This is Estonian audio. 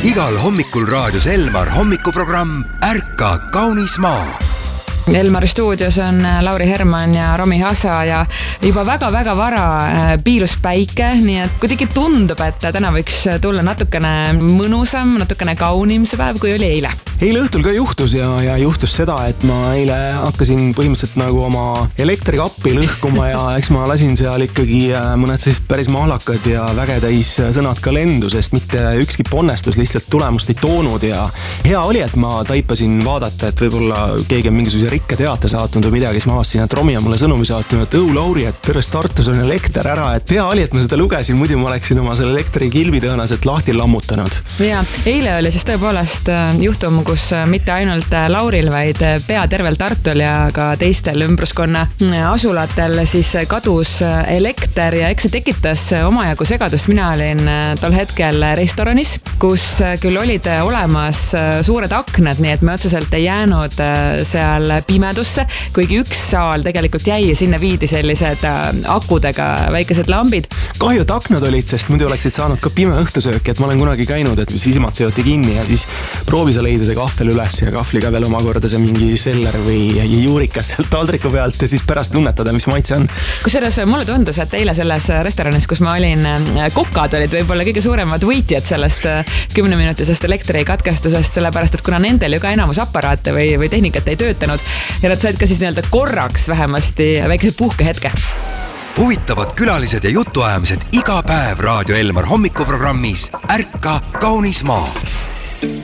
Igal hommikul raadios Elmar hommikuprogramm Ärka kaunis maa. Elmari stuudios on Lauri Herman ja Romi Hasa ja juba väga-väga vara piilus päike, nii et kuidagi tundub, et täna võiks tulla natukene mõnusam, natukene kaunim see päev, kui oli eile. Eile õhtul ka juhtus ja juhtus seda, et ma eile hakkasin põhimõtteliselt nagu oma elektrikappi lõhkuma ja eks ma lasin seal ikkagi mõned sellised päris mahlakad ja vägetäis sõnad ka lendu, sest mitte ükski ponnestus lihtsalt tulemust ei toonud ja hea oli, et ma taipasin vaadata, et võib-olla keegi on mingisuguse rikke teate saatnud või midagi, siis ma avastasin, et Romi on mulle sõnumi saatnud, et Lauri, et terves Tartus on elekter ära, et hea oli, et ma seda lugesin, muidu ma oleksin oma selle elektrikilbi tõenäoliselt lahti lammutanud. Ja eile oli siis tõepoolest juhtum, kus mitte ainult Lauril, vaid pea tervel Tartul ja ka teistel ümbruskonna asulatel siis kadus elekter ja eks see tekitas omajagu segadust. Mina olin tol hetkel restoranis, kus küll olid olemas suured aknad, nii et me otseselt ei jäänud seal pimedusse, kuigi üks saal tegelikult jäi ja sinna viidi sellised akudega väikesed lambid. Kahju, et aknad olid, sest muidu oleksid saanud ka pime õhtusööki, et ma olen kunagi käinud, et silmad seoti kinni ja siis proovi sa leida see kahvel üles ja kahvliga veel omakorda see mingi seller või juurikas sealt taldriku pealt ja siis pärast tunnetada, mis maitse on. Kusjuures mulle tundus, et eile selles restoranis, kus ma olin, kokad olid võib-olla kõige suuremad võitjad sellest 10-minutisest elektrikatkestusest, sellepärast, et kuna nendel ju ka enamus aparaate või tehnikat ei töötanud ja nad said ka siis nii-öelda korraks vähemasti väikese puhkehetke. Huvitavad külalised ja jutuajamised iga päev Raadio Elmar hommikuprogrammis Ärka kaunis maa.